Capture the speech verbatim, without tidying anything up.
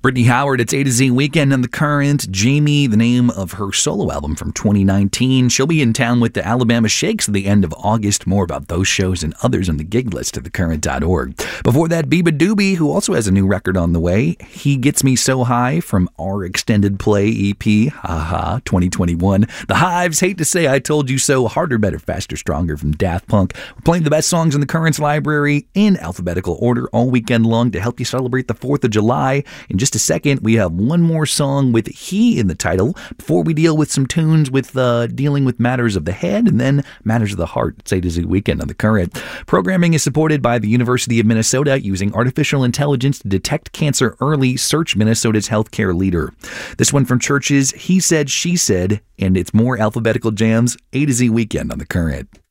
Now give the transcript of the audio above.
Brittany Howard, it's A to Z Weekend on The Current. Jamie, the name of her solo album from twenty nineteen. She'll be in town with the Alabama Shakes at the end of August. More about those shows and others on the gig list at the current dot org. Before that, Biba Doobie, who also has a new record on the way. He Gets Me So High from our extended play E P, haha, twenty twenty-one. The Hives, Hate to Say I Told You So, Harder, Better, Faster, Stronger from Daft Punk. We're playing the best songs in the Currents library in alphabetical order all weekend long to help you celebrate the fourth of July. In just a second, we have one more song with He in the title before we deal with some tunes with uh, dealing with matters of the head and then matters of the heart. It's A to Z Weekend on The Current. Programming is supported by the University of Minnesota using artificial intelligence to detect cancer early. Search Minnesota's healthcare leader. This one from Churches, He Said, She Said, and it's more alphabetical jams. A to Z Weekend on The Current.